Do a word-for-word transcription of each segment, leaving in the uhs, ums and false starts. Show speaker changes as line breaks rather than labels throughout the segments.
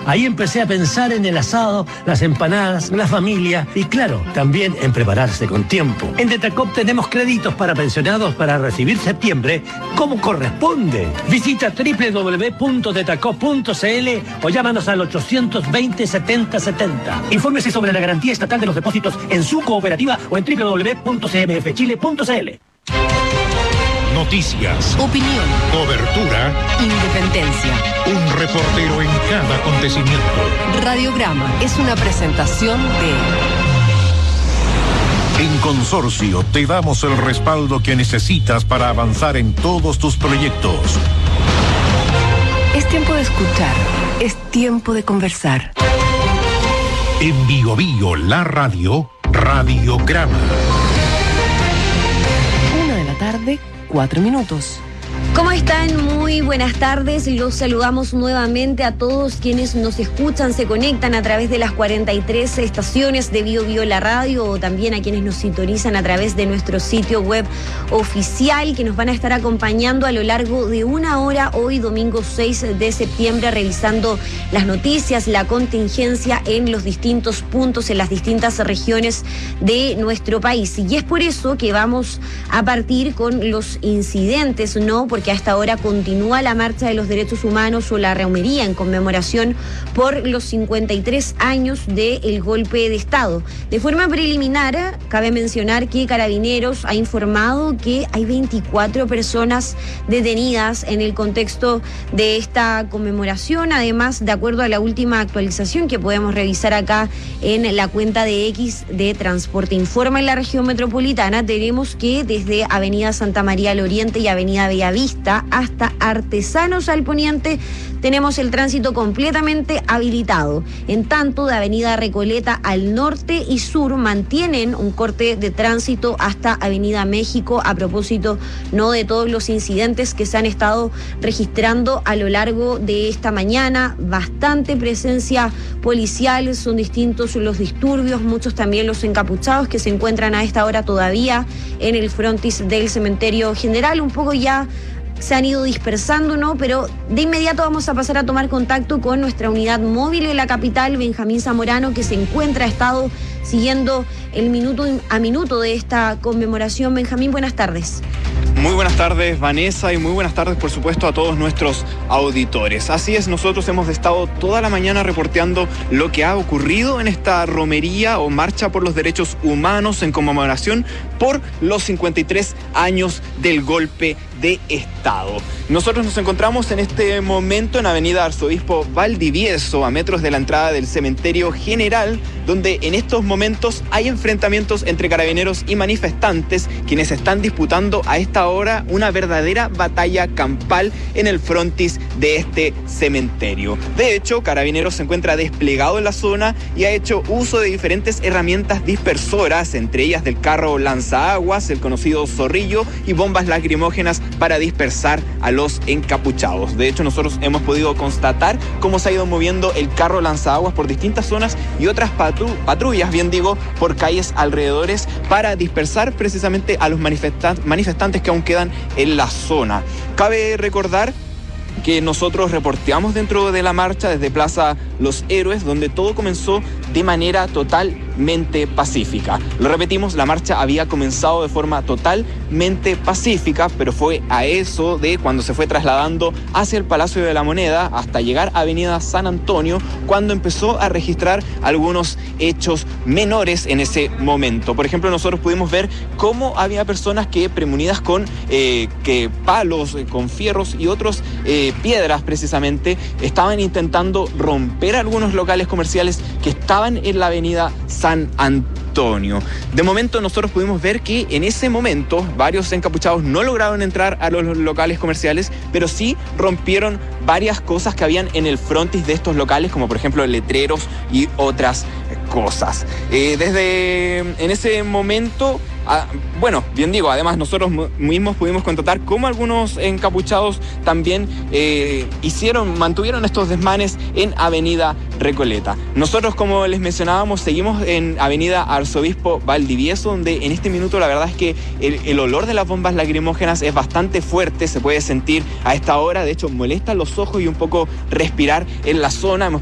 Ahí empecé a pensar en el asado, las empanadas, la familia y claro, también en prepararse con tiempo. En Detacop tenemos créditos para pensionados para recibir septiembre como corresponde. Visita doble u doble u doble u punto detacop punto c l o llámanos al ochocientos veinte setenta setenta. Infórmese sobre la garantía estatal de los depósitos en su cooperativa o en doble u doble u doble u punto c m f chile punto c l.
Noticias,
opinión,
cobertura,
independencia.
Un reportero en cada acontecimiento.
Radiograma es una presentación de...
En Consorcio te damos el respaldo que necesitas para avanzar en todos tus proyectos.
Es tiempo de escuchar, es tiempo de conversar.
En Bio Bio, la radio, Radiograma.
Una de la tarde, cuatro minutos.
¿Cómo están? Muy buenas tardes. Los saludamos nuevamente a todos quienes nos escuchan, se conectan a través de las cuarenta y tres estaciones de Bio Bio la radio o también a quienes nos sintonizan a través de nuestro sitio web oficial que nos van a estar acompañando a lo largo de una hora hoy domingo seis de septiembre revisando las noticias, la contingencia en los distintos puntos, en las distintas regiones de nuestro país. Y es por eso que vamos a partir con los incidentes, ¿no? Porque a esta hora continúa la marcha de los derechos humanos o la romería en conmemoración por los cincuenta y tres años del golpe de Estado. De forma preliminar, cabe mencionar que Carabineros ha informado que hay veinticuatro personas detenidas en el contexto de esta conmemoración. Además, de acuerdo a la última actualización que podemos revisar acá en la cuenta de X de Transporte Informa en la región metropolitana, tenemos que desde Avenida Santa María al Oriente y Avenida Bellavista hasta Artesanos al Poniente tenemos el tránsito completamente habilitado. En tanto, de Avenida Recoleta al norte y sur mantienen un corte de tránsito hasta Avenida México a propósito no de todos los incidentes que se han estado registrando a lo largo de esta mañana. Bastante presencia policial, son distintos los disturbios, muchos también los encapuchados que se encuentran a esta hora todavía en el frontis del Cementerio General. Un poco ya se han ido dispersando, ¿no? Pero de inmediato vamos a pasar a tomar contacto con nuestra unidad móvil en la capital, Benjamín Zamorano, que se encuentra, ha estado siguiendo el minuto a minuto de esta conmemoración. Benjamín, buenas tardes.
Muy buenas tardes, Vanessa, y muy buenas tardes, por supuesto, a todos nuestros auditores. Así es, nosotros hemos estado toda la mañana reporteando lo que ha ocurrido en esta romería o marcha por los derechos humanos en conmemoración por los cincuenta y tres años del golpe de Estado. Nosotros nos encontramos en este momento en Avenida Arzobispo Valdivieso, a metros de la entrada del Cementerio General, donde en estos momentos hay enfrentamientos entre carabineros y manifestantes, quienes están disputando a esta hora una verdadera batalla campal en el frontis de este cementerio. De hecho, Carabineros se encuentra desplegado en la zona y ha hecho uso de diferentes herramientas dispersoras, entre ellas del carro lanzaaguas, el conocido zorrillo, y bombas lacrimógenas para dispersar a los encapuchados. De hecho, nosotros hemos podido constatar cómo se ha ido moviendo el carro lanzaaguas por distintas zonas y otras patru- patrullas, bien digo, por calles alrededores para dispersar precisamente a los manifestan- manifestantes que aún quedan en la zona. Cabe recordar que nosotros reporteamos dentro de la marcha desde Plaza Los Héroes, donde todo comenzó de manera totalmente pacífica. Lo repetimos, la marcha había comenzado de forma totalmente pacífica, pero fue a eso de cuando se fue trasladando hacia el Palacio de la Moneda hasta llegar a Avenida San Antonio, cuando empezó a registrar algunos hechos menores en ese momento. Por ejemplo, nosotros pudimos ver cómo había personas que premunidas con eh, que palos, eh, con fierros y otros eh, piedras precisamente, estaban intentando romper algunos locales comerciales que estaban en la avenida San Antonio. De momento nosotros pudimos ver que en ese momento varios encapuchados no lograron entrar a los locales comerciales, pero sí rompieron varias cosas que habían en el frontis de estos locales, como por ejemplo letreros y otras cosas. Eh, desde en ese momento, ah, bueno, bien digo, además nosotros mismos pudimos constatar cómo algunos encapuchados también eh, hicieron, mantuvieron estos desmanes en Avenida Recoleta. Nosotros, como les mencionábamos, seguimos en Avenida Arzobispo Valdivieso, donde en este minuto la verdad es que el, el olor de las bombas lacrimógenas es bastante fuerte, se puede sentir a esta hora, de hecho molesta los ojos y un poco respirar en la zona. Hemos podido escuchar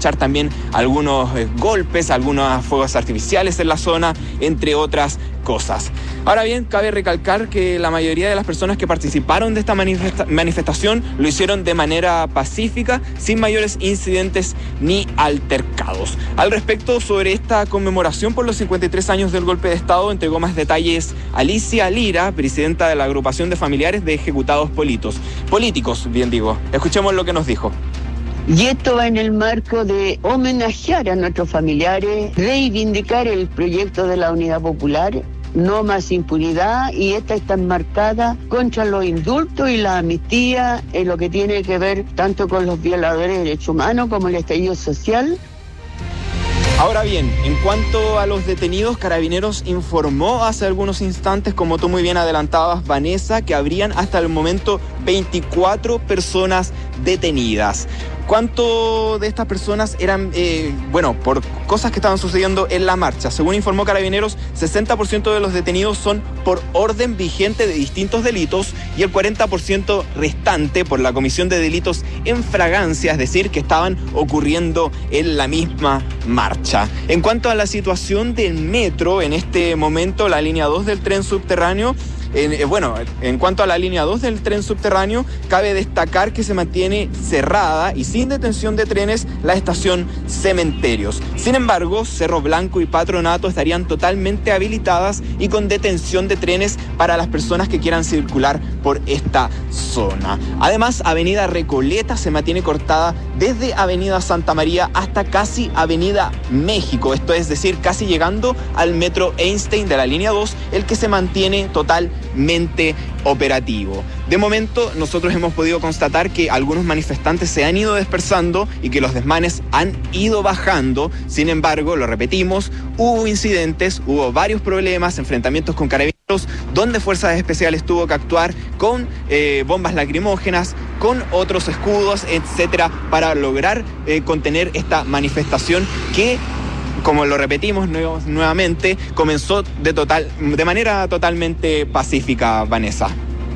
escuchar también algunos eh, golpes, algunos fuegos artificiales en la zona, entre otras cosas. Ahora bien, cabe recalcar que la mayoría de las personas que participaron de esta manifesta- manifestación lo hicieron de manera pacífica, sin mayores incidentes ni altercados. Al respecto, sobre esta conmemoración por los cincuenta y tres años del golpe de Estado, entregó más detalles Alicia Lira, presidenta de la agrupación de familiares de ejecutados políticos. Políticos, bien digo. Escuchemos lo que nos dijo.
Y esto va en el marco de homenajear a nuestros familiares, reivindicar el proyecto de la Unidad Popular, no más impunidad, y esta está enmarcada contra los indultos y la amnistía en lo que tiene que ver tanto con los violadores de derechos humanos como el estallido social.
Ahora bien, en cuanto a los detenidos, Carabineros informó hace algunos instantes, como tú muy bien adelantabas, Vanessa, que habrían hasta el momento veinticuatro personas detenidas. ¿Cuánto de estas personas eran, eh, bueno, por cosas que estaban sucediendo en la marcha? Según informó Carabineros, sesenta por ciento de los detenidos son por orden vigente de distintos delitos y el cuarenta por ciento restante por la comisión de delitos en fragancia, es decir, que estaban ocurriendo en la misma marcha. En cuanto a la situación del metro, en este momento la línea dos del tren subterráneo, En, bueno, en cuanto a la línea dos del tren subterráneo, cabe destacar que se mantiene cerrada y sin detención de trenes la estación Cementerios. Sin embargo, Cerro Blanco y Patronato estarían totalmente habilitadas y con detención de trenes para las personas que quieran circular por esta zona. Además, Avenida Recoleta se mantiene cortada desde Avenida Santa María hasta casi Avenida México, esto es decir, casi llegando al metro Einstein de la línea dos, el que se mantiene totalmente operativo. De momento, nosotros hemos podido constatar que algunos manifestantes se han ido dispersando y que los desmanes han ido bajando. Sin embargo, lo repetimos, hubo incidentes, hubo varios problemas, enfrentamientos con Carabineros, donde Fuerzas Especiales tuvo que actuar con eh, bombas lacrimógenas, con otros escudos, etcétera, para lograr eh, contener esta manifestación que, como lo repetimos nuevamente, comenzó de, total, de manera totalmente pacífica, Vanessa.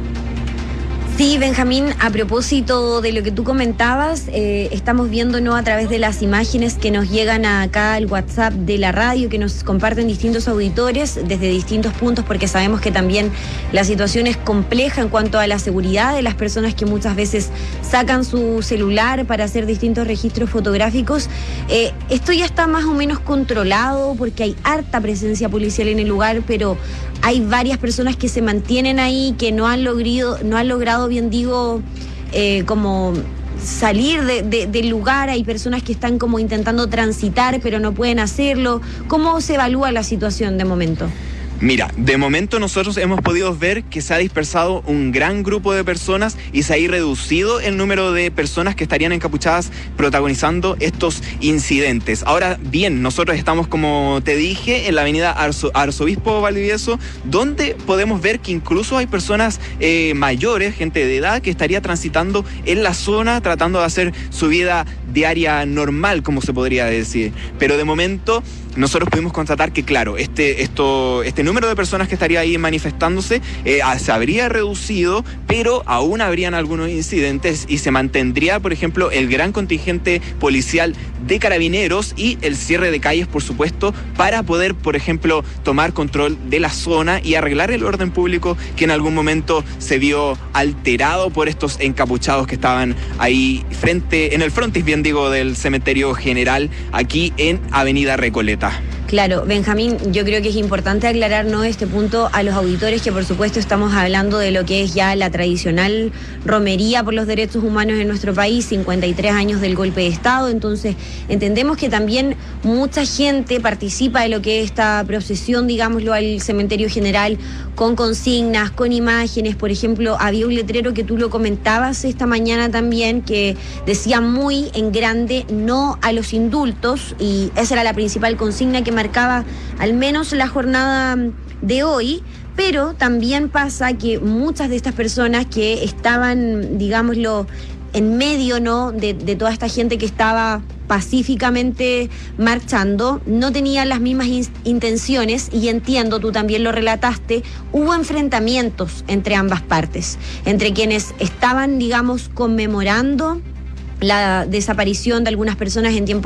Sí, Benjamín, a propósito de lo que tú comentabas, eh, estamos viendo, ¿no?, a través de las imágenes que nos llegan acá al WhatsApp de la radio, que nos comparten distintos auditores desde distintos puntos, porque sabemos que también la situación es compleja en cuanto a la seguridad de las personas que muchas veces sacan su celular para hacer distintos registros fotográficos. Eh, esto ya está más o menos controlado porque hay harta presencia policial en el lugar, pero hay varias personas que se mantienen ahí, que no han logrado, no han logrado, bien digo, eh, como salir de, de, del lugar. Hay personas que están como intentando transitar, pero no pueden hacerlo. ¿Cómo se evalúa la situación de momento?
Mira, de momento nosotros hemos podido ver que se ha dispersado un gran grupo de personas y se ha reducido el número de personas que estarían encapuchadas protagonizando estos incidentes. Ahora bien, nosotros estamos, como te dije, en la avenida Arzo, Arzobispo Valdivieso, donde podemos ver que incluso hay personas eh, mayores, gente de edad, que estaría transitando en la zona tratando de hacer su vida diaria normal, como se podría decir. Pero de momento nosotros pudimos constatar que, claro, este, esto, este número de personas que estaría ahí manifestándose eh, se habría reducido, pero aún habrían algunos incidentes y se mantendría, por ejemplo, el gran contingente policial de Carabineros y el cierre de calles, por supuesto, para poder, por ejemplo, tomar control de la zona y arreglar el orden público que en algún momento se vio alterado por estos encapuchados que estaban ahí frente, en el frontis, bien digo, del Cementerio General, aquí en Avenida Recoleta.
Claro, Benjamín, yo creo que es importante aclarar, ¿no?, este punto a los auditores, que por supuesto estamos hablando de lo que es ya la tradicional romería por los derechos humanos en nuestro país, cincuenta y tres años del golpe de Estado. Entonces entendemos que también mucha gente participa de lo que es esta procesión, digámoslo, al Cementerio General, con consignas, con imágenes. Por ejemplo, había un letrero que tú lo comentabas esta mañana también, que decía muy en grande: no a los indultos, y esa era la principal consigna que marcaba al menos la jornada de hoy. Pero también pasa que muchas de estas personas que estaban, digámoslo, en medio, ¿no?, de, de toda esta gente que estaba pacíficamente marchando, no tenían las mismas in- intenciones, y entiendo, tú también lo relataste, hubo enfrentamientos entre ambas partes, entre quienes estaban, digamos, conmemorando la desaparición de algunas personas en tiempo